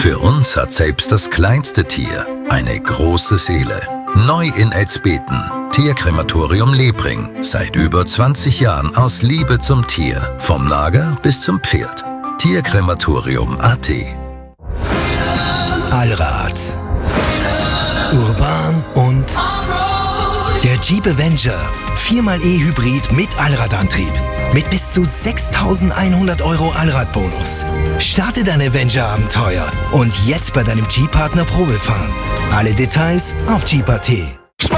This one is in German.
Für uns hat selbst das kleinste Tier eine große Seele. Neu in Etzbeten. Tierkrematorium Lebring. Seit über 20 Jahren aus Liebe zum Tier. Vom Nager bis zum Pferd. Tierkrematorium.at. Allrad. Urban und der Jeep Avenger. 4xe Hybrid mit Allradantrieb. Mit bis zu 6.100 € Allradbonus. Starte dein Avenger-Abenteuer und jetzt bei deinem Jeep-Partner Probefahren. Alle Details auf Jeep.at.